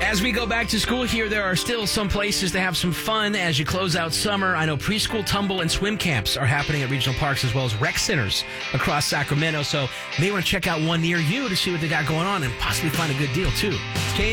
As we go back to school here, there are still some places to have some fun as you close out summer. I know preschool tumble and swim camps are happening at regional parks as well as rec centers across Sacramento. So you may want to check out one near you to see what they got going on and possibly find a good deal, too.